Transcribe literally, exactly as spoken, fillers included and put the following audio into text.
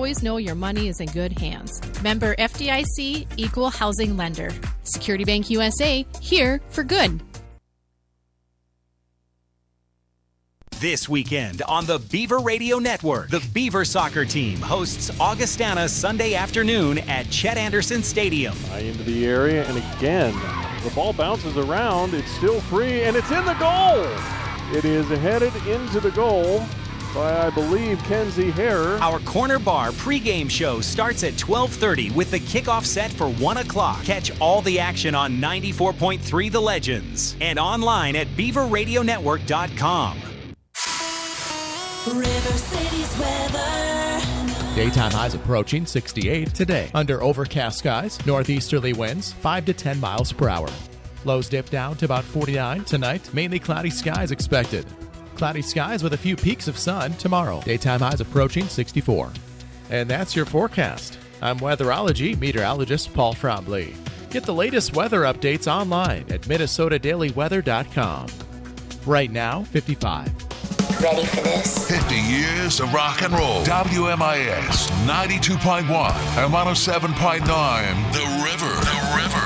always know your money is in good hands. Member F D I C, Equal Housing Lender. Security Bank U S A, here for good. This weekend on the Beaver Radio Network, the Beaver soccer team hosts Augustana Sunday afternoon at Chet Anderson Stadium. High into the area, and again, the ball bounces around. It's still free, and it's in the goal. It is headed into the goal by, I believe, Kenzie Hare. Our Corner Bar pregame show starts at twelve thirty with the kickoff set for one o'clock. Catch all the action on ninety-four point three The Legends and online at beaver radio network dot com. River City's weather. Daytime highs approaching sixty-eight today. Under overcast skies, northeasterly winds five to ten miles per hour. Lows dip down to about forty-nine tonight. Mainly cloudy skies expected. Cloudy skies with a few peaks of sun tomorrow. Daytime highs approaching sixty-four. And that's your forecast. I'm weatherology meteorologist Paul Trombley. Get the latest weather updates online at minnesota daily weather dot com. Right now, fifty-five. Ready for this? fifty years of rock and roll. W M I S ninety-two point one and one oh seven point nine. The River. The River.